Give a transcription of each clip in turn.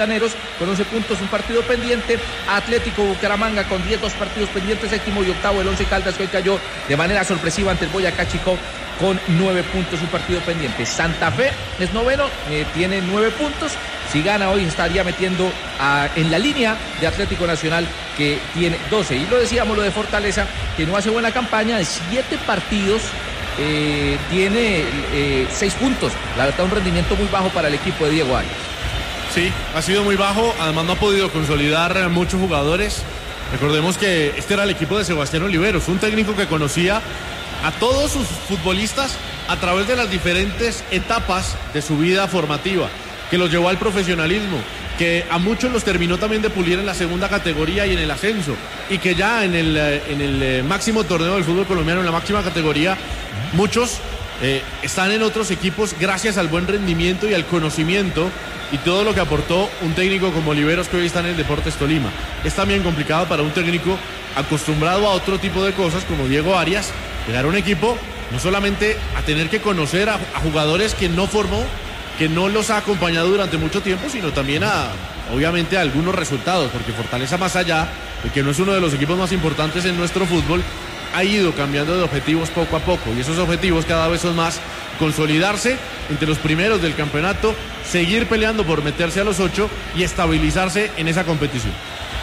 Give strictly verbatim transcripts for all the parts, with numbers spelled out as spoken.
con once puntos, un partido pendiente. Atlético Bucaramanga con diez, dos partidos pendientes, séptimo y octavo el Once Caldas, que hoy cayó de manera sorpresiva ante el Boyacá Chico con nueve puntos, un partido pendiente. Santa Fe es noveno, eh, tiene nueve puntos. Si gana hoy estaría metiendo a, en la línea de Atlético Nacional, que tiene doce. Y lo decíamos, lo de Fortaleza, que no hace buena campaña, de siete partidos eh, tiene eh, seis puntos. La verdad, un rendimiento muy bajo para el equipo de Diego Arias. Sí, ha sido muy bajo, además no ha podido consolidar muchos jugadores. Recordemos que este era el equipo de Sebastián Oliveros, un técnico que conocía a todos sus futbolistas a través de las diferentes etapas de su vida formativa, que los llevó al profesionalismo, que a muchos los terminó también de pulir en la segunda categoría y en el ascenso, y que ya en el, en el máximo torneo del fútbol colombiano, en la máxima categoría, muchos eh, están en otros equipos gracias al buen rendimiento y al conocimiento y todo lo que aportó un técnico como Oliveros, que hoy está en el Deportes Tolima. Es también complicado para un técnico acostumbrado a otro tipo de cosas como Diego Arias, llegar a un equipo no solamente a tener que conocer a, a jugadores que no formó, que no los ha acompañado durante mucho tiempo, sino también a, obviamente, a algunos resultados, porque Fortaleza, más allá de que no es uno de los equipos más importantes en nuestro fútbol, ha ido cambiando de objetivos poco a poco, y esos objetivos cada vez son más: consolidarse entre los primeros del campeonato, seguir peleando por meterse a los ocho y estabilizarse en esa competición.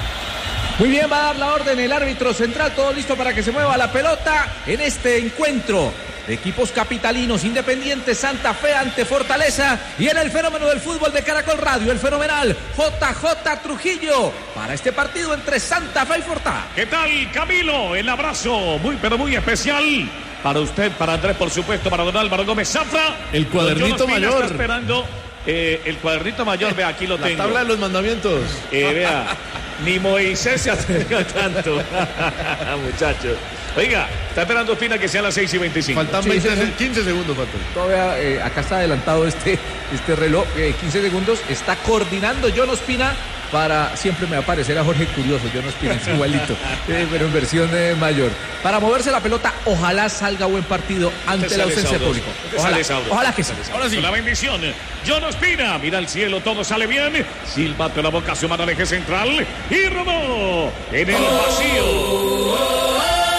Muy bien, va a dar la orden el árbitro central, todo listo para que se mueva la pelota en este encuentro de equipos capitalinos, Independiente Santa Fe ante Fortaleza, y en el fenómeno del fútbol de Caracol Radio, el fenomenal J J Trujillo, para este partido entre Santa Fe y Fortaleza. ¿Qué tal, Camilo? El abrazo muy pero muy especial para usted, para Andrés, por supuesto, para don Álvaro Gómez Zafra. El cuadernito mayor. Está esperando eh, el cuadernito mayor, vea, aquí lo la tengo. La tabla de los mandamientos. Eh, vea, ni Moisés se atrevió tanto, muchachos. Oiga, está esperando Espina que sea a las seis y veinticinco. Faltan sí, veinte, sí, quince segundos, faltan. Todavía eh, acá está adelantado este, este reloj, eh, quince segundos. Está coordinando John Ospina para, siempre me va a parecer a Jorge Curioso, John Ospina es igualito, eh, pero en versión eh, mayor. Para moverse la pelota, ojalá salga buen partido ante la ausencia de público. Ojalá, ojalá que sí. Ahora sí. La bendición. John Ospina, mira al cielo, todo sale bien. Silbato en la boca, su mano al eje central y rodó en el vacío.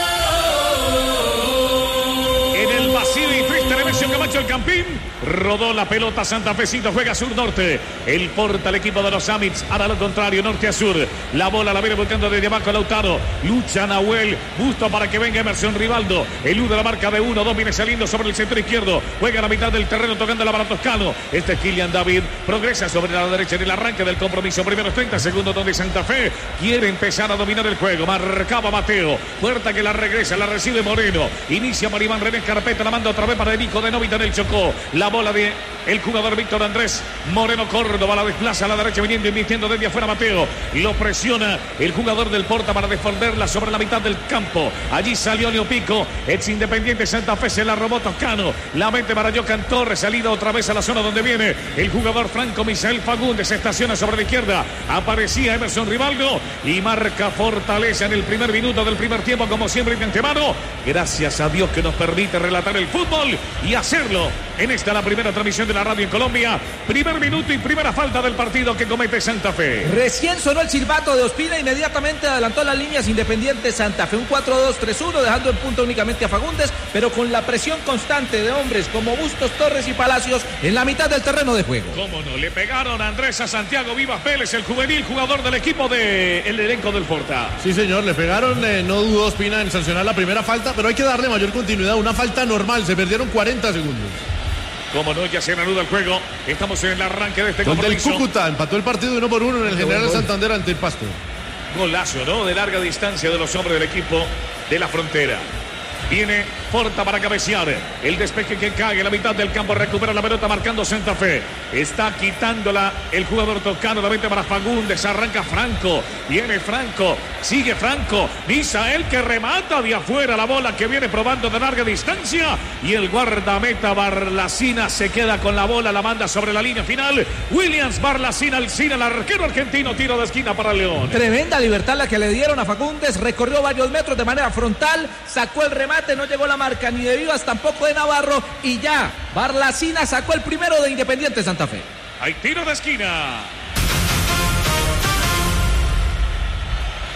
Vacío y triste Nemesio Camacho, el Campín. Rodó la pelota santafesino, juega sur-norte. El porta el equipo de los Amits, hará lo contrario, norte a sur. La bola la viene volteando desde abajo Lautaro. Lucha Nahuel, justo para que venga Emerson Rivaldo. Elude la marca de uno, dos, viene saliendo sobre el sector izquierdo. Juega a la mitad del terreno tocando la para Toscano. Este es Kylian David, progresa sobre la derecha en el arranque del compromiso. Primeros treinta segundos donde Santa Fe quiere empezar a dominar el juego. Marcaba Mateo, puerta que la regresa, la recibe Moreno. Inicia Maribán René Carpeta, la manda otra vez para el hijo de Novita en el Chocó. La bola de el jugador Víctor Andrés Moreno Córdoba, la desplaza a la derecha, viniendo invirtiendo desde afuera Mateo. Lo presiona el jugador del Porta para defenderla sobre la mitad del campo. Allí salió Leo Pico, ex Independiente Santa Fe, se la robó Toscano. La mete para Jocan Torres, salida otra vez a la zona donde viene el jugador Franco Misael Fagundes, se estaciona sobre la izquierda. Aparecía Emerson Rivaldo y marca Fortaleza en el primer minuto del primer tiempo, como siempre de antemano. Gracias a Dios que nos permite relatar el fútbol y hacerlo en esta la primera transmisión de la radio en Colombia. Primer minuto y primera falta del partido que comete Santa Fe. Recién sonó el silbato de Ospina, inmediatamente adelantó las líneas Independiente Santa Fe, un cuatro dos tres uno, dejando en punta únicamente a Fagundes, pero con la presión constante de hombres como Bustos, Torres y Palacios en la mitad del terreno de juego. Cómo no, le pegaron a Andrés a Santiago Vivas Vélez, el juvenil jugador del equipo del de elenco del Forta. Sí, señor, le pegaron, eh, no dudó Ospina en sancionar la primera falta, pero hay que darle mayor continuidad, una falta normal, se perdieron cuarenta segundos. Como no, ya se reanuda el juego. Estamos en el arranque de este Gol del compromiso. Cúcuta empató el partido uno por uno en el General Santander ante el Pasto. Golazo, ¿no? De larga distancia de los hombres del equipo de la Frontera. Viene Porta para cabecear. El despeje que cae en la mitad del campo. Recupera la pelota marcando Santa Fe. Está quitándola el jugador Toscano. La mete para Fagundes. Arranca Franco. Viene Franco. Sigue Franco. Misael que remata de afuera la bola que viene probando de larga distancia. Y el guardameta Barlacina se queda con la bola. La manda sobre la línea final. Williams Barlacina, Alcina, el arquero argentino. Tiro de esquina para León. Tremenda libertad la que le dieron a Fagundes. Recorrió varios metros de manera frontal. Sacó el remate. No llegó la marca ni de Vivas, tampoco de Navarro. Y ya, Barlacina sacó el primero de Independiente Santa Fe. Hay tiro de esquina.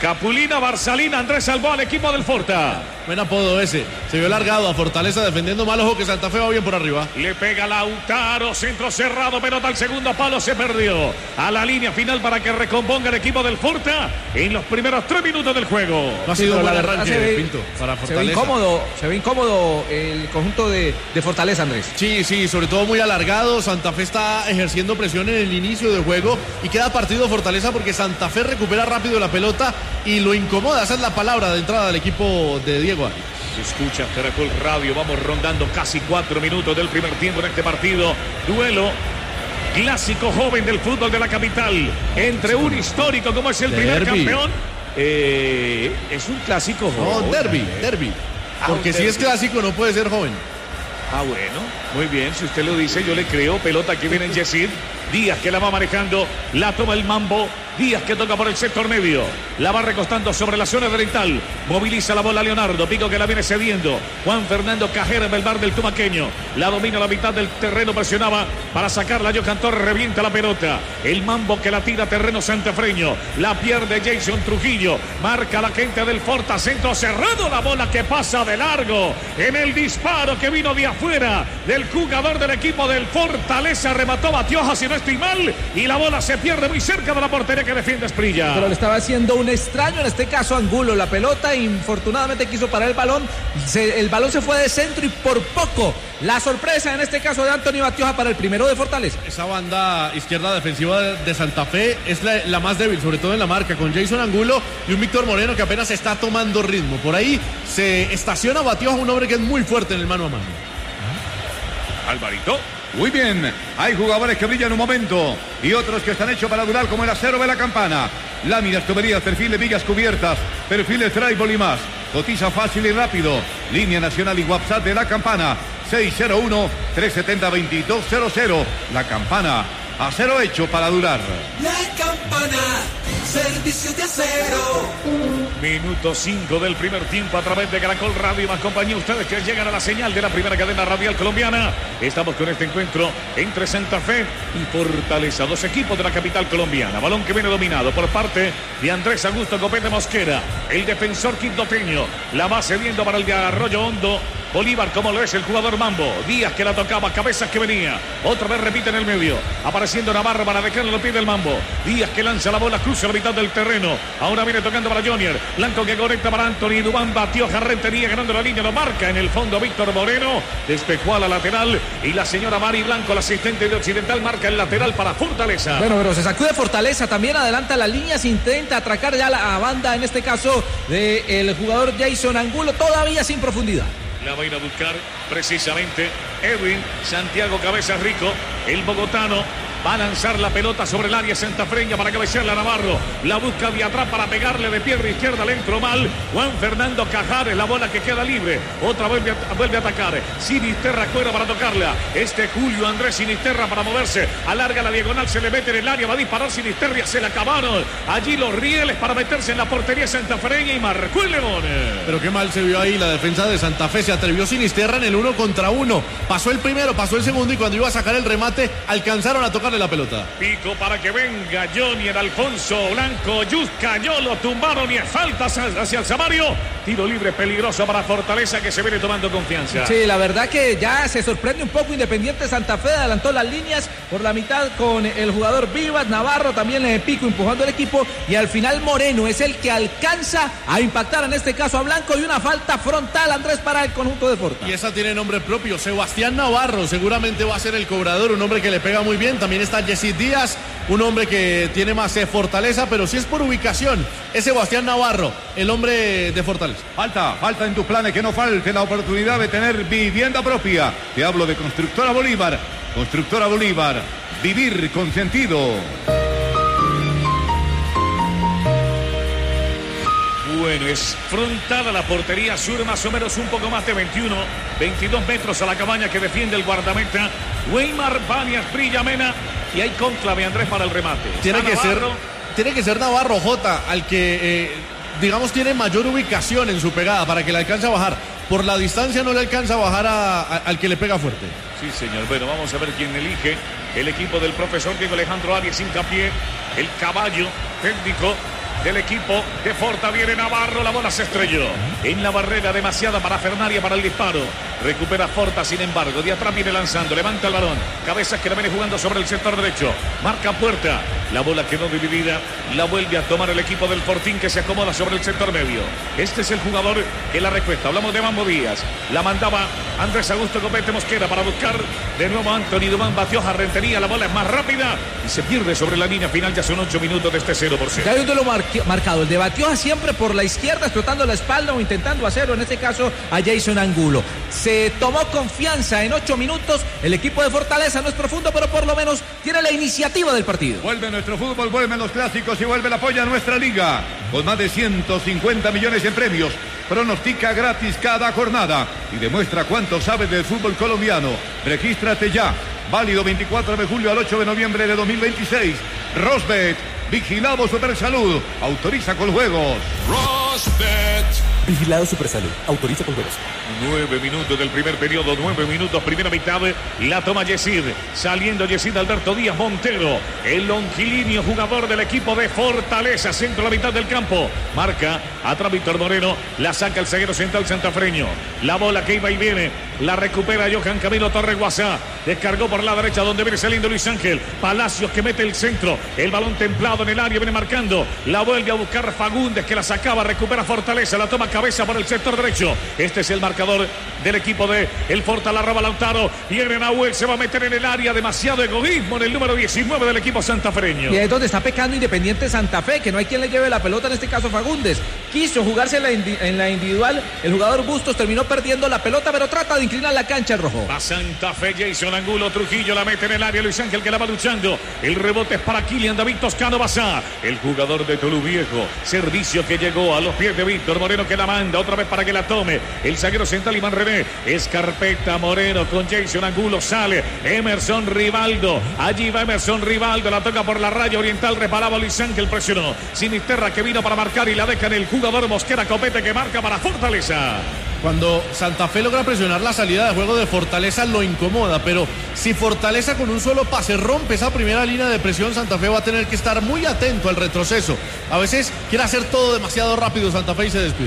Capulina, Barsalina, Andrés salvó al equipo del Forta. Buen apodo ese. Se vio largado a Fortaleza defendiendo mal. Ojo que Santa Fe va bien por arriba. Le pega Lautaro, centro cerrado, pelota al segundo palo, se perdió. A la línea final para que recomponga el equipo del Forta en los primeros tres minutos del juego. No ha sido un buen arranque, ve, Pinto, para Fortaleza. Se ve incómodo, se ve incómodo el conjunto de, de Fortaleza, Andrés. Sí, sí, sobre todo muy alargado. Santa Fe está ejerciendo presión en el inicio del juego y queda partido Fortaleza porque Santa Fe recupera rápido la pelota y lo incomoda. Esa es la palabra de entrada del equipo de Diego. Escucha Caracol Radio, vamos rondando casi cuatro minutos del primer tiempo en este partido. Duelo clásico joven del fútbol de la capital entre un histórico como es el derby. Primer campeón. Eh, es un clásico joven. No, derby, derby. Porque ah, si derby. Es clásico no puede ser joven. Ah, bueno, muy bien, si usted lo dice, yo le creo. Pelota que viene en Yesid. Díaz que la va manejando, la toma el Mambo. Díaz que toca por el sector medio, la va recostando sobre la zona oriental, moviliza la bola Leonardo, Pico que la viene cediendo, Juan Fernando Cajera en el bar del tumaqueño, la domina a la mitad del terreno, presionaba para sacarla, Johan Torres revienta la pelota, el Mambo que la tira terreno santafreño, la pierde Jason Trujillo, marca la gente del Forta, centro cerrado, la bola que pasa de largo, en el disparo que vino de afuera del jugador del equipo del Fortaleza, remató Batioja si no estoy mal, y la bola se pierde muy cerca de la portería que defiende Esprilla. Pero le estaba haciendo un extraño, en este caso Angulo, la pelota, infortunadamente quiso parar el balón, se, el balón se fue de centro y por poco la sorpresa en este caso de Anthony Batioja para el primero de Fortaleza. Esa banda izquierda defensiva de, de Santa Fe es la, la más débil, sobre todo en la marca, con Jason Angulo y un Víctor Moreno que apenas está tomando ritmo. Por ahí se estaciona Batioja, un hombre que es muy fuerte en el mano a mano. Alvarito. Muy bien, hay jugadores que brillan un momento y otros que están hechos para durar como el acero de la campana. Láminas, tuberías, perfiles, vigas cubiertas, perfiles Tribal y más. Cotiza fácil y rápido. Línea nacional y WhatsApp de la campana seis cero uno, tres siete cero, dos dos cero cero. La campana, acero hecho para durar. La campana, servicio de acero. Minuto cinco del primer tiempo a través de Caracol Radio y más compañía. Ustedes que llegan a la señal de la primera cadena radial colombiana. Estamos con este encuentro entre Santa Fe y Fortaleza, dos equipos de la capital colombiana. Balón que viene dominado por parte de Andrés Augusto Copete Mosquera, el defensor quindoteño. La va cediendo para el de Arroyo Hondo. Bolívar, como lo es el jugador Mambo. Díaz que la tocaba, Cabezas que venía. Otra vez repite en el medio. Apareciendo Navarro para dejarle los pies del Mambo. Díaz que lanza la bola, cruza la mitad del terreno. Ahora viene tocando para Jonier. Blanco que conecta para Anthony. Dubán batió, Jarrentería ganando la línea. Lo marca en el fondo Víctor Moreno. Despejó a la lateral. Y la señora Mari Blanco, la asistente de Occidental, marca el lateral para Fortaleza. Bueno, pero se sacude Fortaleza. También adelanta las líneas. Intenta atracar ya la banda, en este caso, del jugador Jason Angulo. Todavía sin profundidad. La va a ir a buscar precisamente Edwin Santiago Cabezas Rico, el bogotano. Va a lanzar la pelota sobre el área santafreña para cabecearla a Navarro. La busca de atrás para pegarle de pierna izquierda. Le entró mal. Juan Fernando Cajares, la bola que queda libre. Otra vuelve a, vuelve a atacar. Sinisterra fuera para tocarla. Este Julio Andrés Sinisterra para moverse. Alarga la diagonal, se le mete en el área. Va a disparar Sinisterra. Se le acabaron allí los rieles para meterse en la portería santafreña y marcó el León. Pero qué mal se vio ahí la defensa de Santa Fe. Se atrevió Sinisterra en el uno contra uno. Pasó el primero, pasó el segundo y cuando iba a sacar el remate alcanzaron a tocar la pelota. Pico para que venga Johnny, el Alfonso Blanco, Just cayó, lo tumbaron y faltas hacia el Samario. Tiro libre peligroso para Fortaleza que se viene tomando confianza. Sí, la verdad que ya se sorprende un poco Independiente Santa Fe, adelantó las líneas por la mitad con el jugador Vivas, Navarro también en Pico empujando el equipo y al final Moreno es el que alcanza a impactar en este caso a Blanco y una falta frontal, Andrés, para el conjunto de Fortaleza. Y esa tiene nombre propio, Sebastián Navarro, seguramente va a ser el cobrador, un hombre que le pega muy bien, también está Yesid Díaz, un hombre que tiene más eh, fortaleza, pero si es por ubicación, es Sebastián Navarro, el hombre de Fortaleza. Falta, falta en tus planes que no falte la oportunidad de tener vivienda propia. Te hablo de Constructora Bolívar. Constructora Bolívar, vivir con sentido. Bueno, es frontal a la portería sur, más o menos un poco más de veintiuno, veintidós metros a la cabaña que defiende el guardameta Weimar Banias Prilla Mena. Y hay conclave, Andrés, para el remate. Tiene que, ser, tiene que ser Navarro Jota, al que, eh, digamos, tiene mayor ubicación en su pegada para que le alcance a bajar. Por la distancia no le alcanza a bajar a, a, al que le pega fuerte. Sí, señor. Bueno, vamos a ver quién elige. El equipo del profesor Diego Alejandro Arias Hincapié, el caballo técnico del equipo de Forta. Viene Navarro, la bola se estrelló en la barrera, demasiada parafernalia para el disparo. Recupera Forta, sin embargo, de atrás viene lanzando, levanta el balón, Cabezas que la viene jugando sobre el sector derecho, marca Puerta, la bola quedó dividida, la vuelve a tomar el equipo del Fortín, que se acomoda sobre el sector medio. Este es el jugador que la recuesta. Hablamos de Mambo Díaz, la mandaba Andrés Augusto Copete Mosquera para buscar de nuevo a Anthony Dumán, batió a Rentería, la bola es más rápida y se pierde sobre la línea final. Ya son ocho minutos de este cero por cero. Ya hay un duelo marcado, el de Batioja siempre por la izquierda, explotando la espalda o intentando hacerlo, en este caso a Jason Angulo. Se tomó confianza en ocho minutos, el equipo de Fortaleza no es profundo, pero por lo menos tiene la iniciativa del partido. Vuelve nuestro fútbol, vuelven los clásicos y vuelve el apoyo a nuestra liga, con más de ciento cincuenta millones en premios. Pronostica gratis cada jornada y demuestra cuánto sabes del fútbol colombiano. Regístrate ya, válido veinticuatro de julio al ocho de noviembre de dos mil veintiséis. Rosbet, vigilado Supersalud, autoriza con juegos. Rosbet, vigilado Supersalud, autoriza con juegos. Nueve minutos del primer periodo, nueve minutos, primera mitad, la toma Yesid, saliendo Yesid Alberto Díaz Montero, el longilíneo jugador del equipo de Fortaleza, centro a la mitad del campo, marca atrás Víctor Moreno, la saca el zaguero central santafreño, la bola que iba y viene, la recupera Johan Camilo Torres Guasá, descargó por la derecha donde viene saliendo Luis Ángel, Palacios que mete el centro, el balón templado en el área, viene marcando, la vuelve a buscar Fagundes que la sacaba, recupera Fortaleza, la toma Cabeza por el sector derecho, este es el marcador del equipo de el Forta, la roba Lautaro, viene Nahuel, se va a meter en el área, demasiado egoísmo en el número diecinueve del equipo santafereño. Y es donde está pecando Independiente Santa Fe, que no hay quien le lleve la pelota, en este caso Fagundes, quiso jugarse en la, indi en la individual, el jugador Bustos terminó perdiendo la pelota, pero trata de inclinar la cancha el rojo. Va Santa Fe, Jason Angulo, Trujillo la mete en el área, Luis Ángel que la va luchando, el rebote es para Kilian David Toscano Bazá, el jugador de Tolú Viejo, servicio que llegó a los pies de Víctor Moreno que la manda otra vez para que la tome, el zaguero central Iván René, Escarpeta Moreno con Jason Angulo, sale Emerson Rivaldo, allí va Emerson Rivaldo, la toca por la raya oriental, reparaba Luis Ángel, presionó Sinisterra que vino para marcar y la deja en el jugador Mosquera Copete que marca para Fortaleza. Cuando Santa Fe logra presionar la salida de juego de Fortaleza lo incomoda, pero si Fortaleza con un solo pase rompe esa primera línea de presión, Santa Fe va a tener que estar muy atento al retroceso. A veces quiere hacer todo demasiado rápido Santa Fe y se despide.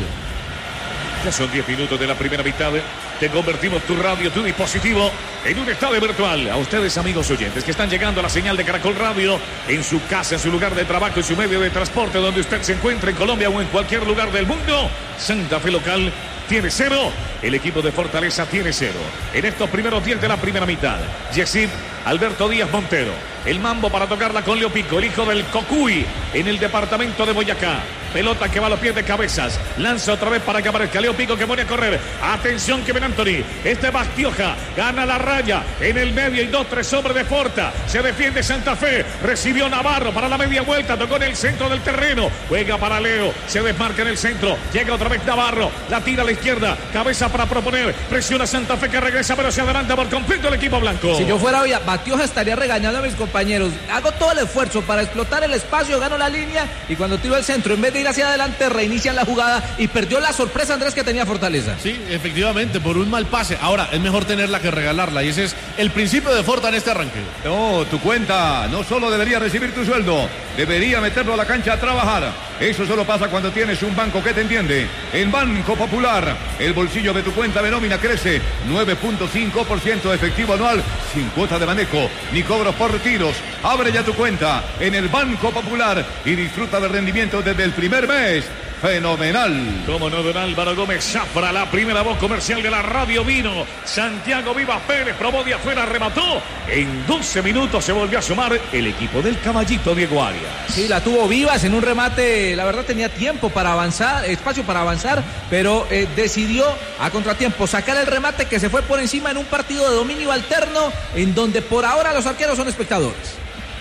Ya son diez minutos de la primera mitad. Te convertimos tu radio, tu dispositivo en un estadio virtual. A ustedes, amigos oyentes, que están llegando a la señal de Caracol Radio en su casa, en su lugar de trabajo, en su medio de transporte, donde usted se encuentre en Colombia o en cualquier lugar del mundo. Santa Fe local tiene cero, el equipo de Fortaleza tiene cero. En estos primeros diez de la primera mitad, Yesid Alberto Díaz Montero, el mambo para tocarla con Leo Pico, el hijo del Cocuy, en el departamento de Boyacá. Pelota que va a los pies de Cabezas, lanza otra vez para que aparezca Leo Pico que pone a correr. Atención que viene Anthony, este Bastioja, gana la raya en el medio y dos, tres hombres de Forta. Se defiende Santa Fe, recibió Navarro para la media vuelta, tocó en el centro del terreno, juega para Leo, se desmarca en el centro, llega otra vez Navarro, la tira a la izquierda, Cabeza para proponer, presiona Santa Fe que regresa pero se adelanta por completo el equipo blanco. Si yo fuera hoy, Batioja estaría regañando a mis compañeros, hago todo el esfuerzo para explotar el espacio, gano la línea y cuando tiro el centro, en vez de ir hacia adelante, reinician la jugada y perdió la sorpresa Andrés que tenía Fortaleza. Sí, efectivamente, por un mal pase. Ahora, es mejor tenerla que regalarla y ese es el principio de Forta en este arranque. No, tu cuenta no solo debería recibir tu sueldo, debería meterlo a la cancha a trabajar. Eso solo pasa cuando tienes un banco que te entiende. El Banco Popular, el bolsillo de tu cuenta de nómina crece nueve punto cinco por ciento de efectivo anual, sin cuota de manejo ni cobros por retiros. Abre ya tu cuenta en el Banco Popular y disfruta del rendimiento desde el primer mes. Fenomenal. Como no, don Álvaro Gómez Zafra, la primera voz comercial de la radio vino. Santiago Vivas Pérez probó de afuera, remató. En doce minutos se volvió a sumar el equipo del caballito Diego Arias. Sí, la tuvo Vivas en un remate, la verdad tenía tiempo para avanzar, espacio para avanzar, pero eh, decidió a contratiempo sacar el remate que se fue por encima en un partido de dominio alterno, en donde por ahora los arqueros son espectadores.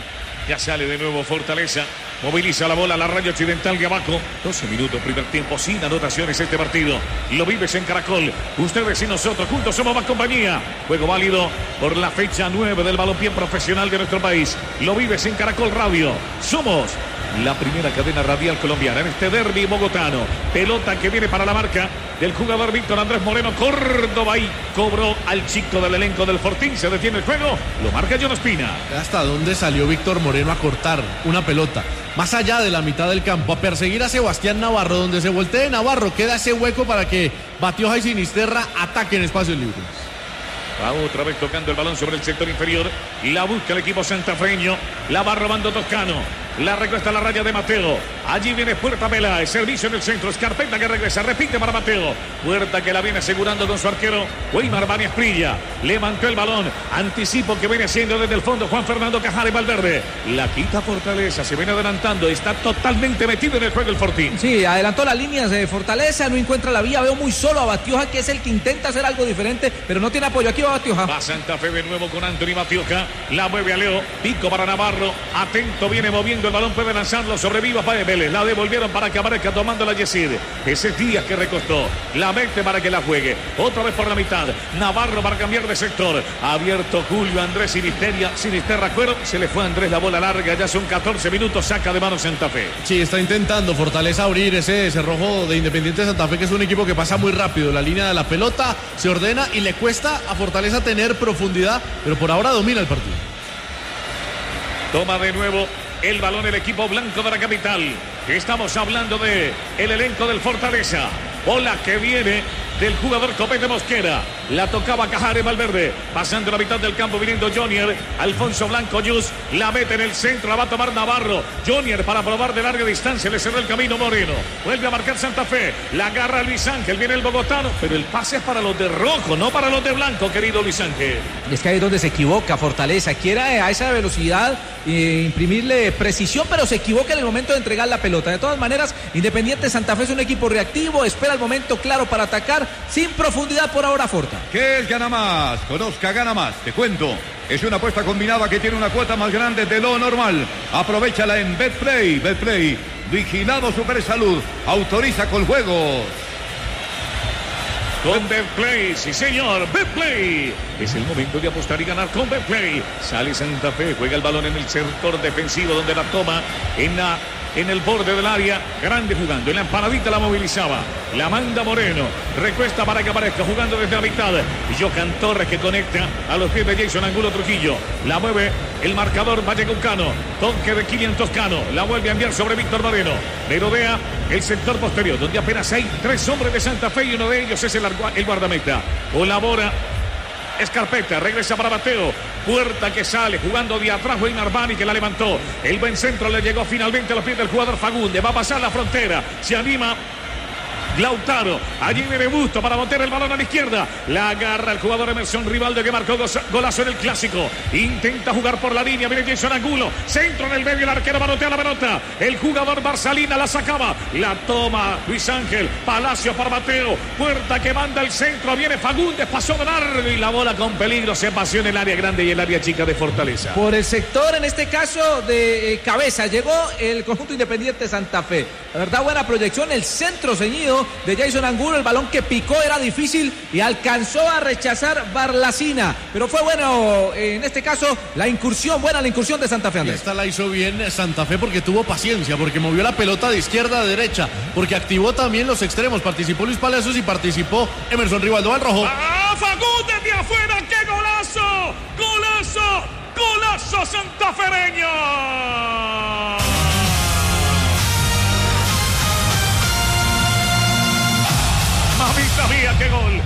Ya sale de nuevo Fortaleza. Moviliza la bola a la raya occidental de abajo. doce minutos, primer tiempo, sin anotaciones este partido. Lo vives en Caracol. Ustedes y nosotros juntos somos más compañía. Juego válido por la fecha nueve del balompié profesional de nuestro país. Lo vives en Caracol Radio. Somos la primera cadena radial colombiana en este derbi bogotano. Pelota que viene para la marca del jugador Víctor Andrés Moreno Córdoba y cobró al chico del elenco del Fortín. Se detiene el juego, lo marca John Ospina. ¿Hasta dónde salió Víctor Moreno a cortar una pelota? Más allá de la mitad del campo, a perseguir a Sebastián Navarro. Donde se voltee Navarro, queda ese hueco para que Batioja y Sinisterra ataquen espacios libres. Va otra vez tocando el balón sobre el sector inferior. La busca el equipo santafeño. La va robando Toscano. La recuesta a la raya de Mateo. Allí viene Puerta Peláez. Servicio en el centro. Escarpeta que regresa. Repite para Mateo. Puerta que la viene asegurando con su arquero Weimar Bani Asprilla. Levantó el balón. Anticipo que viene haciendo desde el fondo Juan Fernando Cajares Valverde. La quita Fortaleza. Se viene adelantando. Está totalmente metido en el juego el Fortín. Sí, adelantó las líneas de Fortaleza. No encuentra la vía. Veo muy solo a Batioja, que es el que intenta hacer algo diferente, pero no tiene apoyo. Aquí va Batioja. Va Santa Fe de nuevo con Anthony Batioja. La mueve a Leo. Pico para Navarro. Atento, viene moviendo el balón. Puede lanzarlo sobre Viva para Vélez. La devolvieron para que aparezca tomando la Yesid. Ese Díaz que recostó. La mete para que la juegue. Otra vez por la mitad. Navarro para cambiar de sector. Abierto Julio Andrés Sinisteria. Sinisterra Cuero. Se le fue a Andrés la bola larga. Ya son catorce minutos. Saca de mano Santa Fe. Sí, está intentando Fortaleza abrir ese cerrojo de Independiente Santa Fe, que es un equipo que pasa muy rápido. La línea de la pelota se ordena y le cuesta a Fortaleza tener profundidad, pero por ahora domina el partido. Toma de nuevo el balón el equipo blanco de la capital. Estamos hablando de el elenco del Fortaleza. Bola que viene del jugador Copete Mosquera. La tocaba Cajares Valverde. Pasando la mitad del campo viniendo Jonier. Alfonso Blanco Yus. La mete en el centro. La va a tomar Navarro. Jonier para probar de larga distancia. Le cerró el camino Moreno. Vuelve a marcar Santa Fe. La agarra Luis Ángel. Viene el bogotano. Pero el pase es para los de rojo, no para los de blanco, querido Luis Ángel. Es que ahí es donde se equivoca Fortaleza. Quiere a esa velocidad eh, imprimirle precisión, pero se equivoca en el momento de entregar la pelota. De todas maneras, Independiente Santa Fe es un equipo reactivo. Espera el momento claro para atacar. Sin profundidad por ahora Forta. ¿Qué es Gana Más? Conozca Gana Más. Te cuento. Es una apuesta combinada que tiene una cuota más grande de lo normal. Aprovechala en Betplay. Betplay. Vigilado Supersalud. Autoriza con juegos. Con Betplay, sí señor, Betplay. Es el momento de apostar y ganar con Betplay. Sale Santa Fe, juega el balón en el sector defensivo donde la toma en la... en el borde del área, grande jugando, en la empanadita la movilizaba, la manda Moreno, recuesta para que aparezca jugando desde la mitad, y Johan Torres que conecta a los pies de Jason Angulo Trujillo, la mueve el marcador Vallecaucano, toque de Kilian Toscano, la vuelve a enviar sobre Víctor Moreno, merodea el sector posterior, donde apenas hay tres hombres de Santa Fe y uno de ellos es el, el guardameta, colabora Escarpeta, regresa para Mateo. Puerta que sale, jugando de atrás Weimar Bani que la levantó. El buen centro le llegó finalmente a los pies del jugador Fagunde. Va a pasar la frontera. Se anima Lautaro, allí viene Busto para botar el balón a la izquierda, la agarra el jugador Emerson Rivaldo que marcó golazo en el clásico, intenta jugar por la línea, viene Jason Angulo, centro en el medio, el arquero barotea la pelota, el jugador Barcelina la sacaba, la toma Luis Ángel, Palacio para Mateo, Puerta que manda el centro, viene Fagundes, pasó de largo y la bola con peligro se pasó en el área grande y el área chica de Fortaleza. Por el sector, en este caso de eh, cabeza, llegó el conjunto Independiente Santa Fe, la verdad buena proyección, el centro ceñido de Jason Angulo, el balón que picó era difícil y alcanzó a rechazar Barlacina, pero fue bueno en este caso la incursión, buena la incursión de Santa Fe. Y esta la hizo bien Santa Fe porque tuvo paciencia, porque movió la pelota de izquierda a derecha, porque activó también los extremos, participó Luis Palacios y participó Emerson Rivaldo. Al rojo. ¡Ah, Fagundes de afuera! ¡Qué golazo! ¡Golazo! ¡Golazo santafereño! Mamita mía, qué gol.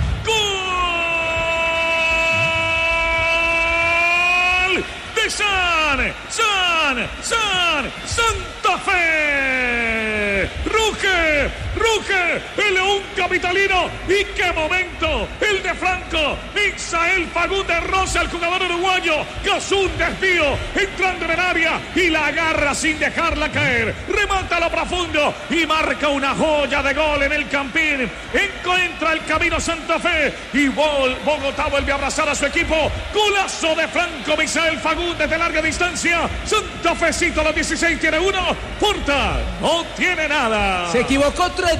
¡Gol! De San, San, San, Santa Fe. Ruge, ruge el león capitalino. Y qué momento el de Franco. Misael Fagundes roza el jugador uruguayo. Cazó un desvío entrando en el área y la agarra sin dejarla caer. Remata a lo profundo y marca una joya de gol en el Campín. Encuentra el camino Santa Fe y Bogotá vuelve a abrazar a su equipo. Golazo de Franco Misael Fagundes de larga distancia. Santa Fecito a los dieciséis tiene uno. Porta no tiene nada. Se equivocó tres veces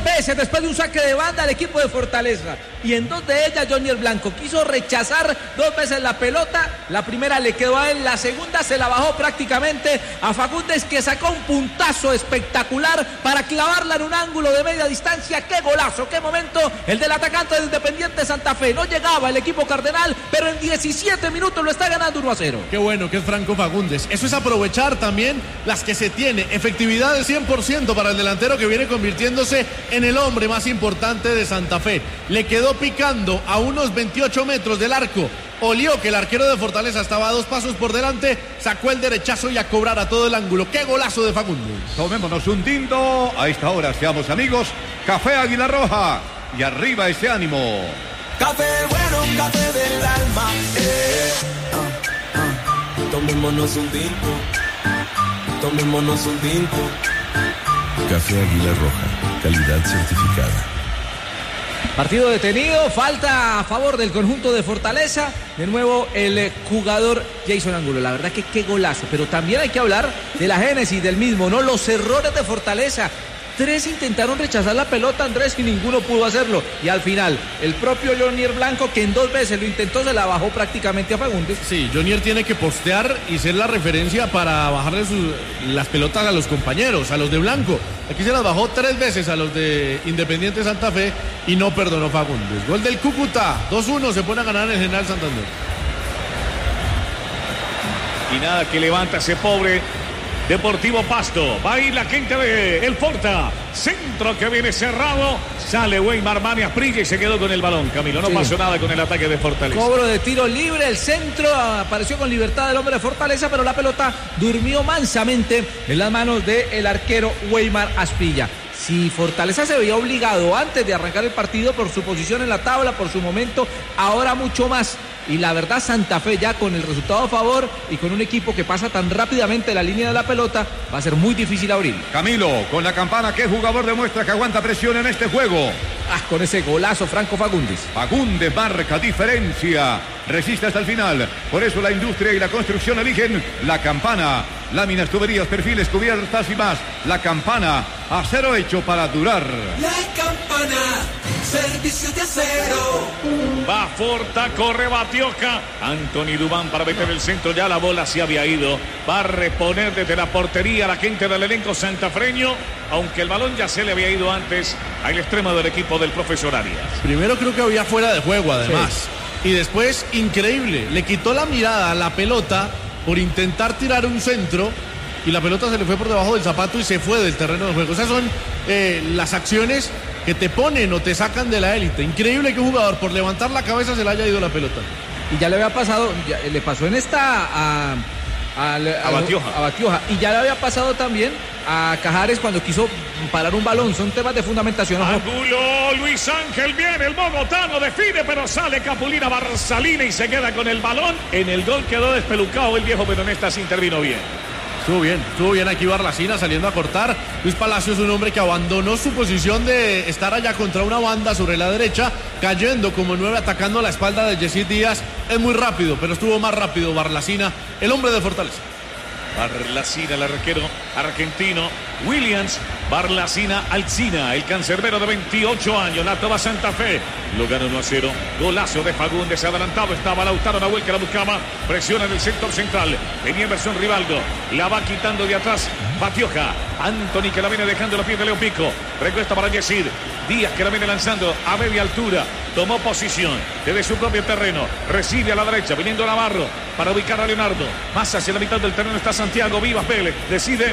veces después de un saque de banda al equipo de Fortaleza. Y en dos de ellas Jonier Blanco quiso rechazar dos veces la pelota. La primera le quedó a él, la segunda se la bajó prácticamente a Fagundes, que sacó un puntazo espectacular para clavarla en un ángulo de media distancia. ¡Qué golazo! ¡Qué momento! El del atacante de Independiente Santa Fe. No llegaba el equipo cardenal, pero en diecisiete minutos lo está ganando uno a cero. Qué bueno que es Franco Fagundes. Eso es aprovechar también las que se tiene. Efectividad del cien por ciento para el delantero, que viene convirtiéndose en el hombre más importante de Santa Fe. Le quedó picando a unos veintiocho metros del arco. Olió que el arquero de Fortaleza estaba a dos pasos por delante, sacó el derechazo y a cobrar a todo el ángulo. ¡Qué golazo de Fagundes! Tomémonos un tinto. A esta hora seamos amigos. Café Águila Roja. Y arriba ese ánimo. Café bueno, café del alma. Eh. Ah, ah. Tomémonos un tinto. Tomémonos un tinto. Café Águila Roja, calidad certificada. Partido detenido, falta a favor del conjunto de Fortaleza. De nuevo el jugador Jason Angulo. La verdad que qué golazo, pero también hay que hablar de la génesis del mismo, ¿no? Los errores de Fortaleza. Tres intentaron rechazar la pelota, Andrés, y ninguno pudo hacerlo. Y al final, el propio Jonier Blanco, que en dos veces lo intentó, se la bajó prácticamente a Fagundes. Sí, Jonier tiene que postear y ser la referencia para bajarle sus, las pelotas a los compañeros, a los de Blanco. Aquí se las bajó tres veces a los de Independiente Santa Fe y no perdonó Fagundes. Gol del Cúcuta, dos uno, se pone a ganar en el General Santander. Y nada que levanta ese pobre Deportivo Pasto. Va a ir la gente de El Porta. Centro que viene cerrado. Sale Weimar Mani Asprilla y se quedó con el balón. Camilo, no sí. pasó nada con el ataque de Fortaleza. Cobro de tiro libre. El centro apareció con libertad del hombre de Fortaleza, pero la pelota durmió mansamente en las manos del arquero Weimar Asprilla. Si Fortaleza se veía obligado antes de arrancar el partido por su posición en la tabla, por su momento, ahora mucho más. Y la verdad, Santa Fe ya con el resultado a favor y con un equipo que pasa tan rápidamente la línea de la pelota, va a ser muy difícil abrir. Camilo, con la campana, ¿qué jugador demuestra que aguanta presión en este juego? Ah, con ese golazo, Franco Fagundes. Fagundes marca diferencia, resiste hasta el final. Por eso la industria y la construcción eligen la campana. Láminas, tuberías, perfiles, cubiertas y más. La campana, acero hecho para durar. La campana, servicio de acero. Va Forta, corre Batioca. Anthony Dubán para meter el centro. Ya la bola se había ido. Va a reponer desde la portería la gente del elenco santafreño. Aunque el balón ya se le había ido antes al extremo del equipo del profesor Arias. Primero creo que había fuera de juego además. Sí. Y después, increíble, le quitó la mirada a la pelota por intentar tirar un centro y la pelota se le fue por debajo del zapato y se fue del terreno de juego. Esas son eh, las acciones que te ponen o te sacan de la élite. Increíble que un jugador por levantar la cabeza se le haya ido la pelota. Y ya le había pasado, ya, le pasó en esta a, a, a, a, Batioja. a Batioja. Y ya le había pasado también a Cajares cuando quiso parar un balón. Son temas de fundamentación. Angulo, Luis Ángel viene, el bogotano define, pero sale Capulina Barsalina y se queda con el balón. En el gol quedó despelucado el viejo, pero en esta se intervino bien. Estuvo bien, estuvo bien aquí Barlacina saliendo a cortar. Luis Palacio es un hombre que abandonó su posición de estar allá contra una banda sobre la derecha, cayendo como nueve, atacando la espalda de Yesid Díaz. Es muy rápido, pero estuvo más rápido Barlacina, el hombre de Fortaleza. Barlacina, el arquero argentino. Williams, Barlacina, Alcina, el cancerbero de veintiocho años. La toma Santa Fe. Lo gana uno a cero. Golazo de Fagundes. Adelantado estaba Lautaro Nahuel, que la buscaba. Presiona en el sector central. Venía Emerson Rivaldo. La va quitando de atrás Batioja. Anthony, que la viene dejando los pies de Leo Pico. Recuesta para Yesid. Díaz, que la viene lanzando a media altura. Tomó posición desde su propio terreno. Recibe a la derecha, viniendo Navarro para ubicar a Leonardo. Más hacia la mitad del terreno está Santiago Vivas Vélez. Decide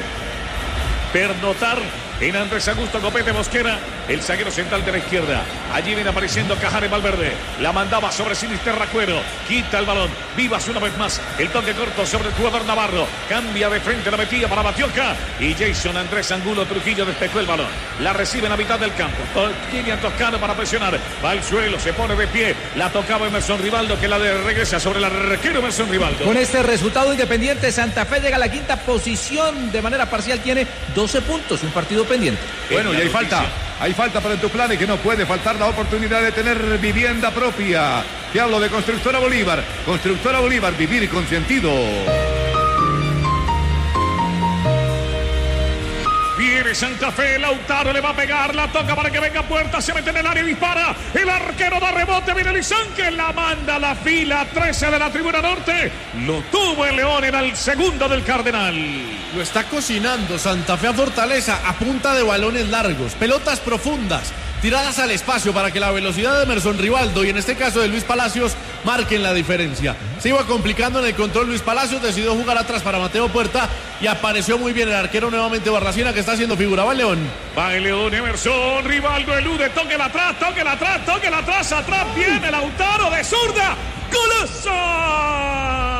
pernotar en Andrés Augusto Copete Mosquera, el zaguero central de la izquierda. Allí viene apareciendo Cajares Valverde. La mandaba sobre Sinisterra Cuero. Quita el balón. Vivas una vez más. El toque corto sobre el jugador Navarro. Cambia de frente la metida para Batioca. Y Jason Andrés Angulo Trujillo despejó el balón. La recibe en la mitad del campo. Kilian Toscano para presionar. Va al suelo, se pone de pie. La tocaba Emerson Rivaldo, que la de regresa sobre el arquero Emerson Rivaldo. Con este resultado, Independiente Santa Fe llega a la quinta posición. De manera parcial tiene doce puntos. Un partido pendiente. Bueno, y hay falta, hay falta para tu plan y que no puede faltar la oportunidad de tener vivienda propia. Te hablo de Constructora Bolívar. Constructora Bolívar, vivir con sentido. Viene Santa Fe, Lautaro le va a pegar, la toca para que venga Puerta, se mete en el área y dispara. El arquero da rebote, viene Lizán que la manda a la fila trece de la tribuna norte. Lo tuvo el León, era el segundo del Cardenal. Lo está cocinando Santa Fe a Fortaleza a punta de balones largos, pelotas profundas, tiradas al espacio para que la velocidad de Emerson Rivaldo y en este caso de Luis Palacios marquen la diferencia. Se iba complicando en el control Luis Palacios, decidió jugar atrás para Mateo Puerta y apareció muy bien el arquero nuevamente Barracina que está haciendo figura. Va el León. Va el León, Emerson Rivaldo elude, tóquela atrás, tóquela atrás, tóquela atrás, atrás viene Lautaro de zurda. ¡Golazo!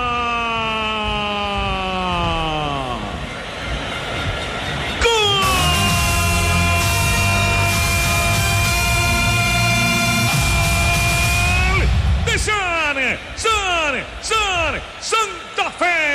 San, San, Santa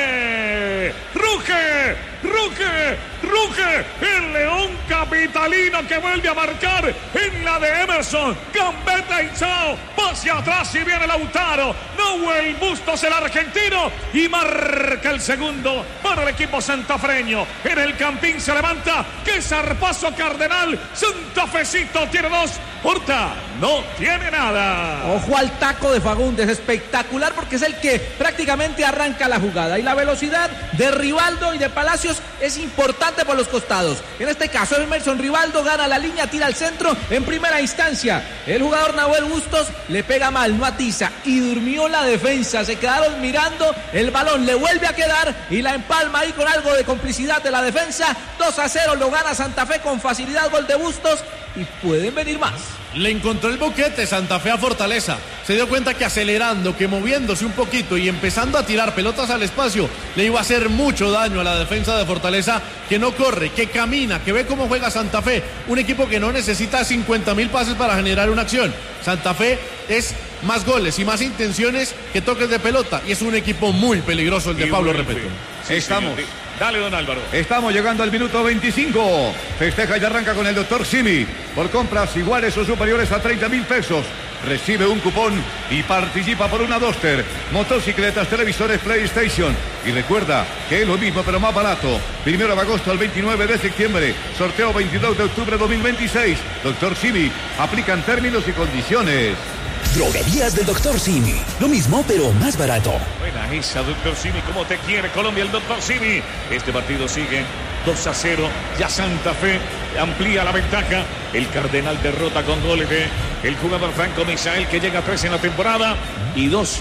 Fe. Ruge, ruge, ruge. El León capitalino que vuelve a marcar en la de Emerson. Gambetta y chao. Hacia atrás y viene Lautaro. Nahuel Bustos, el argentino. Y marca el segundo para el equipo santafreño. En el Campín se levanta. ¡Qué zarpazo Cardenal! Santafecito tiene dos. Porta no tiene nada. Ojo al taco de Fagundes, espectacular porque es el que prácticamente arranca la jugada. Y la velocidad de Rivaldo y de Palacios es importante por los costados. En este caso, Emerson Rivaldo gana la línea, tira al centro en primera instancia. El jugador Nahuel Bustos le pega mal, no atiza y durmió la defensa. Se quedaron mirando, el balón le vuelve a quedar y la empalma ahí con algo de complicidad de la defensa. dos a cero lo gana Santa Fe con facilidad, gol de Bustos y pueden venir más. Le encontró el boquete Santa Fe a Fortaleza. Se dio cuenta que acelerando, que moviéndose un poquito y empezando a tirar pelotas al espacio, le iba a hacer mucho daño a la defensa de Fortaleza, que no corre, que camina, que ve cómo juega Santa Fe. Un equipo que no necesita cincuenta mil pases para generar una acción. Santa Fe es más goles y más intenciones que toques de pelota. Y es un equipo muy peligroso el de Pablo Repeto. Sí, estamos. Señor. Dale, don Álvaro. Estamos llegando al minuto veinticinco. Festeja y arranca con el doctor Simi. Por compras iguales o superiores a treinta mil pesos. Recibe un cupón y participa por una Duster, motocicletas, televisores, PlayStation. Y recuerda que es lo mismo pero más barato. Primero de agosto al veintinueve de septiembre. Sorteo veintidós de octubre de dos mil veintiséis. doctor Simi. Aplican términos y condiciones. Droguerías del doctor Simi. Lo mismo, pero más barato. Buena esa, doctor Simi. ¿Cómo te quiere Colombia el doctor Simi? Este partido sigue dos a cero. Ya Santa Fe amplía la ventaja. El Cardenal derrota con goles de el jugador Franco Misael, que llega a tres en la temporada. Y dos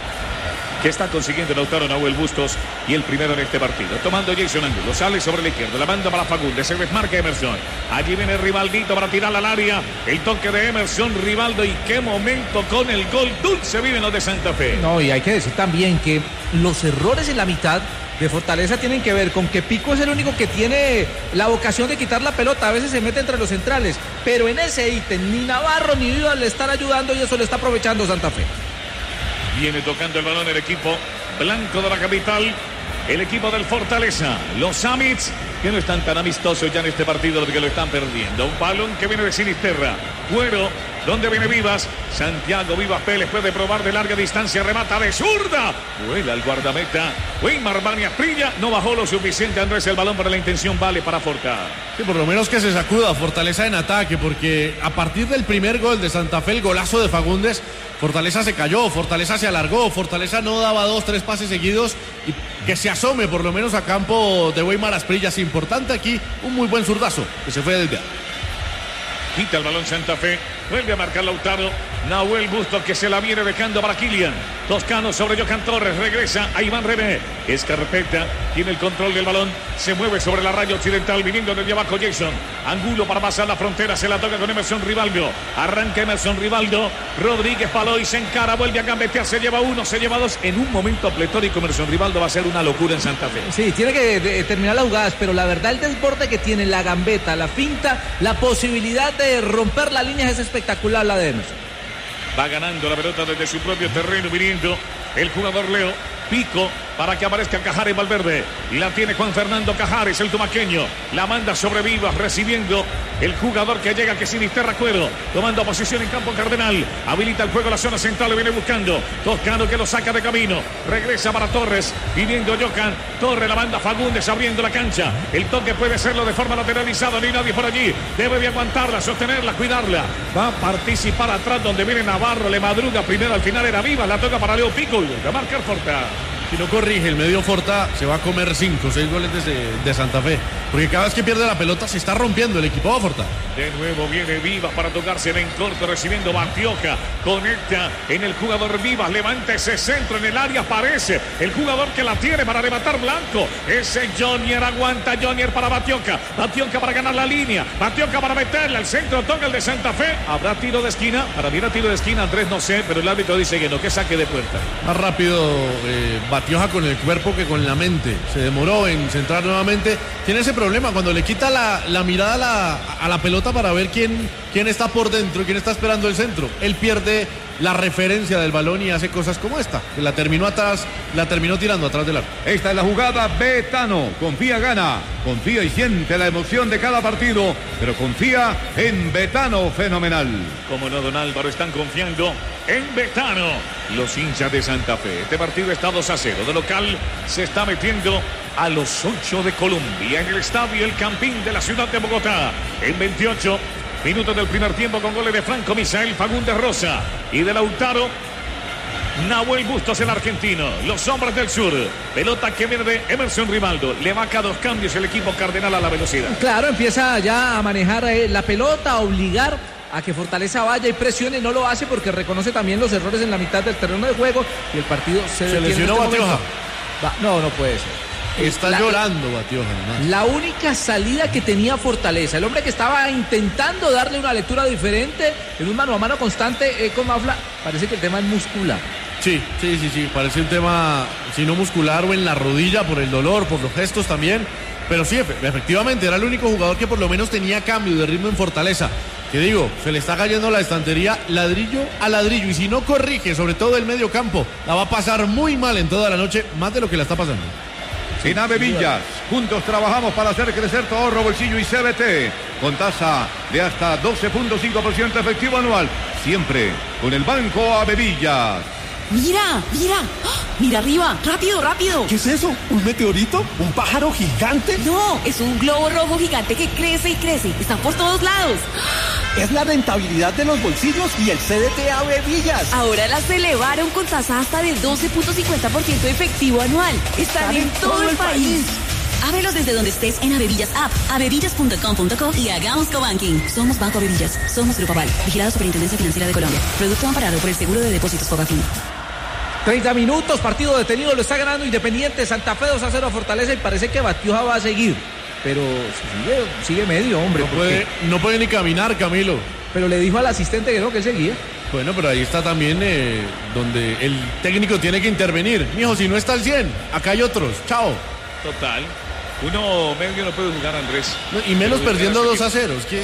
que está consiguiendo Lautaro Nahuel Bustos y el primero en este partido. Tomando Jason Angulo, sale sobre la izquierda, la manda para Fagundes, se desmarca Emerson. Allí viene Rivaldito para tirar al área. El toque de Emerson, Rivaldo, y qué momento con el gol dulce viven los de Santa Fe. No, y hay que decir también que los errores en la mitad de Fortaleza tienen que ver con que Pico es el único que tiene la vocación de quitar la pelota. A veces se mete entre los centrales, pero en ese ítem ni Navarro ni Vivas le están ayudando y eso le está aprovechando Santa Fe. Viene tocando el balón el equipo blanco de la capital, el equipo del Fortaleza. Los Summits, que no están tan amistosos ya en este partido porque lo están perdiendo. Un balón que viene de Sinisterra. Cuero, donde viene Vivas. Santiago Vivas Pérez puede probar de larga distancia. Remata de zurda. Vuela el guardameta. Weimar Bania Prilla. No bajó lo suficiente Andrés el balón, para la intención vale para Forta. Sí, por lo menos que se sacuda Fortaleza en ataque, porque a partir del primer gol de Santa Fe, el golazo de Fagundes, Fortaleza se cayó, Fortaleza se alargó, Fortaleza no daba dos, tres pases seguidos y que se asome por lo menos a campo de Weimar Asprilla. Es importante aquí un muy buen zurdazo que se fue a desviar. Quita el balón Santa Fe, vuelve a marcar Lautaro. Nahuel Bustos, que se la viene dejando para Kilian. Toscano sobre Johan Torres, regresa a Iván René. Escarpeta tiene el control del balón, se mueve sobre la raya occidental, viniendo desde abajo Jason Angulo para pasar la frontera, se la toca con Emerson Rivaldo. Arranca Emerson Rivaldo, Rodríguez Paloy se encara, vuelve a gambetear, se lleva uno, se lleva dos. En un momento pletórico Emerson Rivaldo va a ser una locura en Santa Fe. Sí, tiene que de, terminar las jugadas, pero la verdad el desborde que tiene, la gambeta, la finta, la posibilidad de romper la línea es espectacular la de Emerson. Va ganando la pelota desde su propio terreno, viniendo el jugador Leo. Pico para que aparezca Cajares Valverde. La tiene Juan Fernando Cajares, el tumaqueño. La manda sobre Vivas, recibiendo el jugador que llega, que es Sinisterra Cuero. Tomando posición en campo Cardenal. Habilita el juego, la zona central, le viene buscando. Toscano que lo saca de camino. Regresa para Torres, pidiendo Johan. Torres la manda Fagundes, abriendo la cancha. El toque puede serlo de forma lateralizada, no hay nadie por allí. Debe de aguantarla, sostenerla, cuidarla. Va a participar atrás donde viene Navarro. Le madruga primero, al final era Vivas. La toca para Leo Pico. De marcar Forta. Si no corrige el medio Forta, se va a comer cinco o seis goles de, de Santa Fe. Porque cada vez que pierde la pelota se está rompiendo el equipo de Forta. De nuevo viene Vivas para tocarse en corto, recibiendo Batioca. Conecta en el jugador Vivas. Levanta ese centro en el área. Aparece el jugador que la tiene para levantar Blanco. Ese Jonier aguanta. Jonier para Batioca. Batioca para ganar la línea. Batioca para meterla. El centro toca el de Santa Fe. ¿Habrá tiro de esquina? Para mí era tiro de esquina, Andrés, no sé. Pero el árbitro dice que no, que saque de puerta. Más rápido eh, Batioja con el cuerpo que con la mente. Se demoró en centrar nuevamente. Tiene ese problema cuando le quita la, la mirada a la, a la pelota para ver quién, quién está por dentro, quién está esperando el centro. Él pierde la referencia del balón y hace cosas como esta, que la terminó atrás, la terminó tirando atrás del arco. Esta es la jugada. Betano confía, gana, confía y siente la emoción de cada partido, pero confía en Betano. Fenomenal. Como no, don Álvaro, están confiando en Betano los hinchas de Santa Fe. Este partido está dos a cero. De local se está metiendo a los ocho de Colombia en el estadio El Campín de la ciudad de Bogotá. En veintiocho minutos del primer tiempo, con goles de Franco Misael Fagundes Rosa y de Lautaro Nahuel Bustos, el argentino. Los hombres del sur. Pelota que viene de Emerson Rivaldo. Le va a dos cambios el equipo cardenal a la velocidad. Claro, empieza ya a manejar eh, la pelota, a obligar a que Fortaleza vaya y presione. No lo hace porque reconoce también los errores en la mitad del terreno de juego y el partido se, se lesionó este Batioja. No, no puede ser. Está la, llorando Batioja. ¿No? La única salida que tenía Fortaleza, el hombre que estaba intentando darle una lectura diferente en un mano a mano constante eh, con Mafla, parece que el tema es muscular. Sí, sí, sí, sí, parece un tema, si no muscular o en la rodilla, por el dolor, por los gestos también. Pero sí, efectivamente, era el único jugador que por lo menos tenía cambio de ritmo en Fortaleza. Que digo, se le está cayendo la estantería ladrillo a ladrillo. Y si no corrige, sobre todo el medio campo, la va a pasar muy mal en toda la noche, más de lo que la está pasando. En Avevillas, juntos trabajamos para hacer crecer tu ahorro, bolsillo y C B T, con tasa de hasta doce punto cinco por ciento efectivo anual, siempre con el Banco Avevillas. Mira, mira, ¡oh! Mira arriba, rápido, rápido. ¿Qué es eso? ¿Un meteorito? ¿Un pájaro gigante? No, es un globo rojo gigante que crece y crece. Está por todos lados. Es la rentabilidad de los bolsillos y el C D T Avevillas. Ahora las elevaron con tasa hasta del doce punto cincuenta por ciento efectivo anual. Están, Están en, en todo, todo el país. país. Ábrelos desde donde estés en Avevillas App, avevillas punto com punto co y hagamos cobanking. Somos Banco Avevillas. Somos Grupo Aval. Vigilado Superintendencia Financiera de Colombia. Producto amparado por el Seguro de Depósitos Fogafín. treinta minutos, partido detenido, lo está ganando Independiente Santa Fe dos a cero a Fortaleza y parece que Batioja va a seguir. Pero sigue, sigue medio, hombre. No puede, no puede ni caminar, Camilo. Pero le dijo al asistente que no, que él seguía. Bueno, pero ahí está también eh, donde el técnico tiene que intervenir. Mijo, si no está al cien, acá hay otros. Chao. Total. Uno medio no puede jugar, Andrés. No, y menos perdiendo dos a cero. ¿Qué?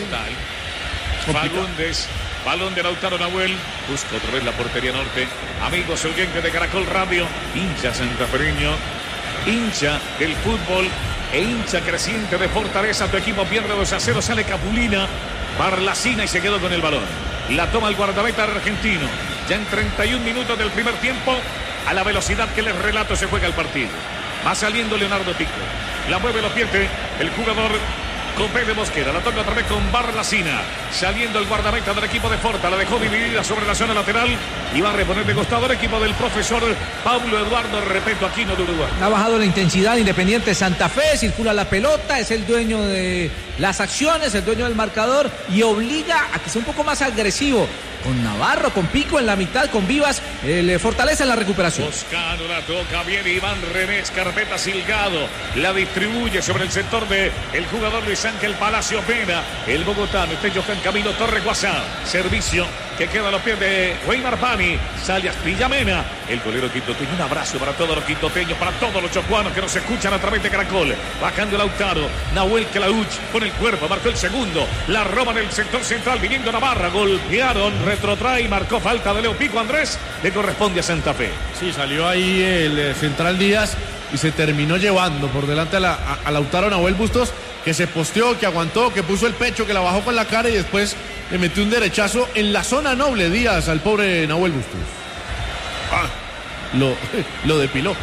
Total. Fagundes. Balón de Lautaro Nahuel. Busca otra vez la portería norte. Amigos oyentes de Caracol Radio. Hincha santafereño. Hincha del fútbol. E hincha creciente de Fortaleza. Tu equipo pierde dos a cero. Sale Capulina. Barlacina y se quedó con el balón. La toma el guardameta argentino. Ya en treinta y un minutos del primer tiempo. A la velocidad que les relato se juega el partido. Va saliendo Leonardo Pico. La mueve, lo pierde el jugador Copé de Mosquera. La toca otra vez con Barlacina. Saliendo el guardameta del equipo de Forta. La dejó dividida sobre la zona lateral. Y va a reponer de costado el equipo del profesor Pablo Eduardo Repeto Aquino de Uruguay. Ha bajado la intensidad Independiente Santa Fe. Circula la pelota. Es el dueño de las acciones. El dueño del marcador. Y obliga a que sea un poco más agresivo. Con Navarro, con Pico en la mitad, con Vivas, el Fortaleza en la recuperación. Toscano la toca bien, Iván René, carpeta Silgado, la distribuye sobre el sector de el jugador Luis Ángel Palacio Pena, el bogotano, este Johan Camilo Torre Guasá, servicio que queda a los pies de Weimar Bani. Sale Asprilla Mena, el golero quintoteño. Un abrazo para todos los quintoteños, para todos los chocuanos que nos escuchan a través de Caracol. Bajando Lautaro, Nahuel Kelauch con el cuerpo, marcó el segundo. La roba en el sector central, viniendo Navarra. Golpearon, retrotrae, marcó falta de Leo Pico. Andrés, le corresponde a Santa Fe. Sí, salió ahí el eh, Central Díaz y se terminó llevando por delante a, la, a, a Lautaro Nahuel Bustos, que se posteó, que aguantó, que puso el pecho, que la bajó con la cara y después le metió un derechazo en la zona noble Díaz al pobre Nahuel Bustos. Ah, lo, lo depiló.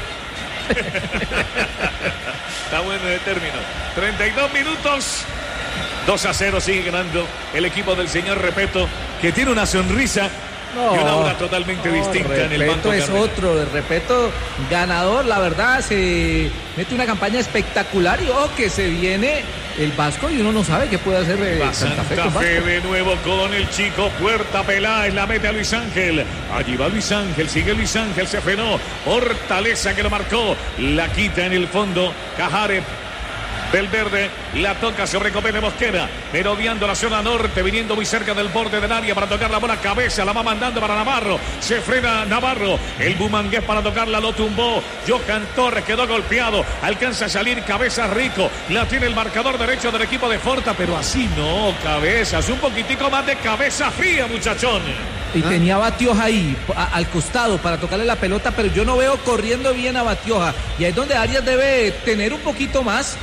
Está bueno de término. treinta y dos minutos. dos a cero sigue ganando el equipo del señor Repeto, que tiene una sonrisa no, y una aura totalmente no, distinta Repeto en el banco. Es Carrera. otro, de Repeto ganador, la verdad, se mete una campaña espectacular y oh, que se viene el Vasco y uno no sabe qué puede hacer eh, Santa, Santa Fe, con Fe de nuevo con el chico Puerta Peláez, la mete a Luis Ángel. Allí va Luis Ángel, sigue Luis Ángel, se frenó. Fortaleza que lo marcó, la quita en el fondo Cajares. Del verde, la toca sobre Copé de Mosquera, merodeando la zona norte, viniendo muy cerca del borde del área para tocar la bola cabeza, la va mandando para Navarro, se frena Navarro, el bumangués para tocarla, lo tumbó, Johan Torres quedó golpeado, alcanza a salir Cabeza Rico, la tiene el marcador derecho del equipo de Forta, pero así no, Cabezas, un poquitico más de cabeza fría, muchachón. Y ¿Ah? tenía a Batioja ahí, a, al costado, para tocarle la pelota, pero yo no veo corriendo bien a Batioja, y ahí es donde Arias debe tener un poquito más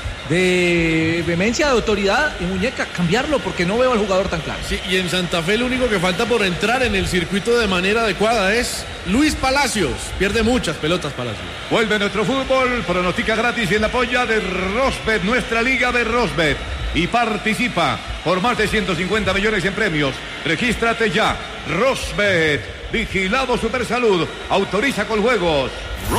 de vehemencia, de autoridad y muñeca, cambiarlo porque no veo al jugador tan claro. Sí, y en Santa Fe lo único que falta por entrar en el circuito de manera adecuada es Luis Palacios. Pierde muchas pelotas Palacios. Vuelve nuestro fútbol, pronostica gratis y en la polla de Rosbet, nuestra liga de Rosbet. Y participa por más de ciento cincuenta millones en premios. Regístrate ya. Rosbet, vigilado Supersalud, autoriza con juegos.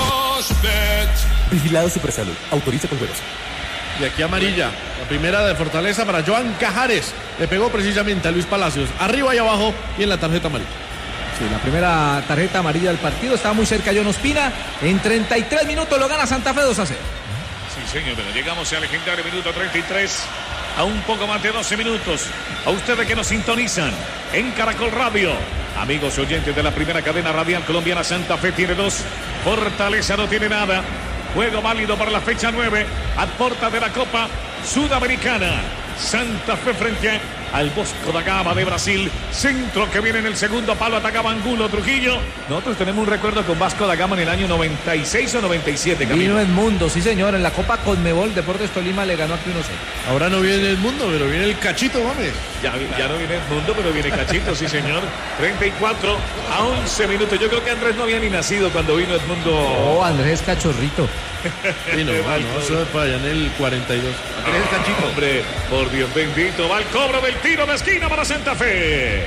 Rosbet, vigilado Supersalud, autoriza con juegos. Y aquí amarilla, la primera de Fortaleza para Joan Cajares. Le pegó precisamente a Luis Palacios, arriba y abajo y en la tarjeta amarilla. Sí, la primera tarjeta amarilla del partido. Estaba muy cerca John Ospina. En treinta y tres minutos lo gana Santa Fe dos a cero. Sí, señor, pero llegamos al legendario minuto treinta y tres. A un poco más de doce minutos. A ustedes que nos sintonizan en Caracol Radio. Amigos oyentes de la primera cadena radial colombiana, Santa Fe tiene dos. Fortaleza no tiene nada. Juego válido para la fecha nueve, a puerta de la Copa Sudamericana. Santa Fe frente al Bosco da Gama de Brasil. Centro que viene en el segundo palo, atacaba Angulo Trujillo. Nosotros tenemos un recuerdo con Vasco da Gama en el año noventa y seis o noventa y siete. Camilo. Vino Edmundo, sí señor, en la Copa Conmebol, Deportes Tolima le ganó aquí uno cero. Ahora no viene Edmundo, pero viene el Cachito Gómez. Ya, ya no viene Edmundo, pero viene Cachito, sí señor. treinta y cuatro a once minutos. Yo creo que Andrés no había ni nacido cuando vino Edmundo. Oh, Andrés Cachorrito. Sí, no, no, eso es para allá en el cuarenta y dos. Andrés ah, Cachito. Hombre, por Dios bendito, va el cobro del tiro de esquina para Santa Fe.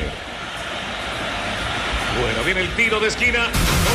Bueno, viene el tiro de esquina.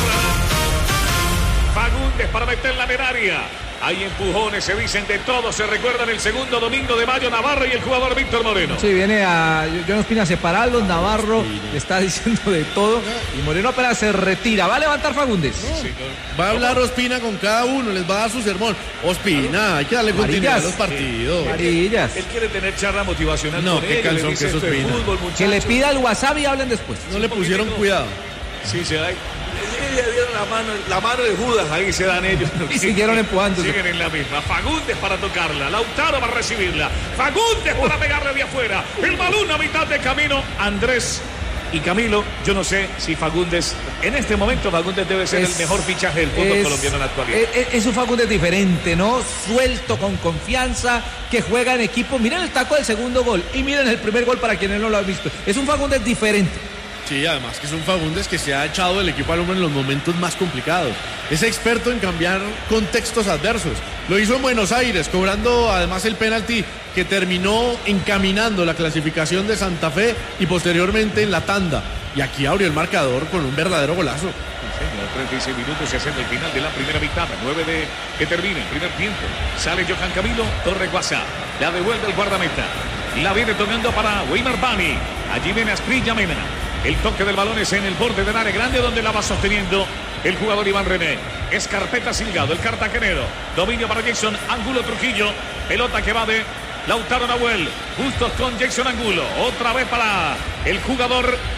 Fagundes para meterla en el área. Hay empujones, se dicen de todo. Se recuerdan el segundo domingo de mayo, Navarro y el jugador Víctor Moreno. Sí, viene a John Ospina a separarlos. Navarro sí, le está diciendo de todo. Y Moreno apenas se retira. ¿Va a levantar Fagundes? No. Sí, no. Va a hablar Ospina con cada uno. Les va a dar su sermón. Ospina, hay que darle continuidad a los partidos. Amarillas. Él quiere tener charla motivacional no, con qué él. calzón que es Ospina. Fútbol, que le pida el WhatsApp y hablen después. No le pusieron cuidado. Sí, se da. Le dieron la mano, la mano de Judas, ahí se dan ellos. Y siguieron empujando. Siguen en la misma. Fagundes para tocarla, Lautaro para recibirla, Fagundes para pegarle de afuera. El balón a mitad de camino. Andrés y Camilo, yo no sé si Fagundes, en este momento Fagundes debe ser es, el mejor fichaje del fútbol es, colombiano en la actualidad. Es, es un Fagundes diferente, ¿no? Suelto, con confianza, que juega en equipo. Miren el taco del segundo gol y miren el primer gol para quienes no lo han visto. Es un Fagundes diferente. Sí, además que es un Fagundes que se ha echado el equipo al hombro en los momentos más complicados. Es experto en cambiar contextos adversos. Lo hizo en Buenos Aires, cobrando además el penalti que terminó encaminando la clasificación de Santa Fe y posteriormente en la tanda. Y aquí abrió el marcador con un verdadero golazo. treinta y seis minutos se hace el final de la primera mitad. nueve de que termina el primer tiempo. Sale Johan Camilo, Torre Guasá. La devuelve el guardameta. La viene tocando para Weimar Bani. Allí viene Asprilla Mena. El toque del balón es en el borde del área grande donde la va sosteniendo el jugador Iván René. Escarpeta Silgado, el cartagenero. Dominio para Jason Angulo Trujillo. Pelota que va de Lautaro Nahuel. Justos con Jason Angulo. Otra vez para el jugador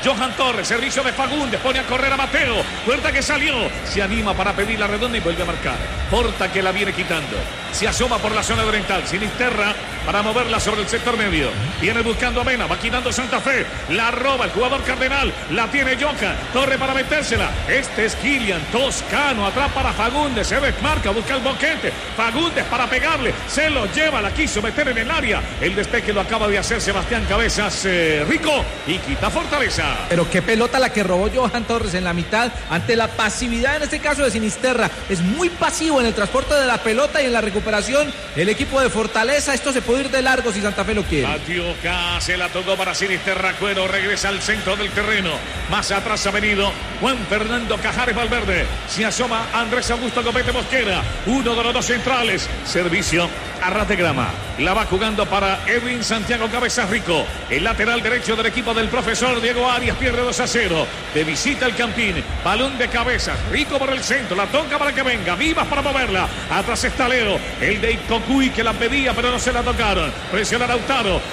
Johan Torres, servicio de Fagundes, pone a correr a Mateo. Puerta que salió, se anima para pedir la redonda y vuelve a marcar. Porta que la viene quitando. Se asoma por la zona oriental. Sinisterra para moverla sobre el sector medio. Viene buscando a Mena, va quitando Santa Fe. La roba el jugador Cardenal. La tiene Johan. Torre para metérsela. Este es Kilian Toscano. Atrás para Fagundes. Se desmarca, busca el boquete. Fagundes para pegarle. Se lo lleva, la quiso meter en el área. El despeje lo acaba de hacer Sebastián Cabezas eh, Rico y quita Fortaleza. Pero qué pelota la que robó Johan Torres en la mitad ante la pasividad en este caso de Sinisterra. Es muy pasivo en el transporte de la pelota y en la recuperación el equipo de Fortaleza. Esto se puede ir de largo si Santa Fe lo quiere. Atioca, se la tocó para Sinisterra. Cuero regresa al centro del terreno. Más atrás ha venido Juan Fernando Cajares Valverde. Se asoma Andrés Augusto Copete Mosquera. Uno de los dos centrales. Servicio a ras de grama. La va jugando para Edwin Santiago Cabezas Rico. El lateral derecho del equipo del profesor Diego Arias pierde dos a cero. De visita el Campín. Balón de Cabezas. Rico por el centro. La toca para que venga. Vivas para moverla. Atrás está Leo. El de Cocuy que la pedía pero no se la tocaron. Presiona Lautaro.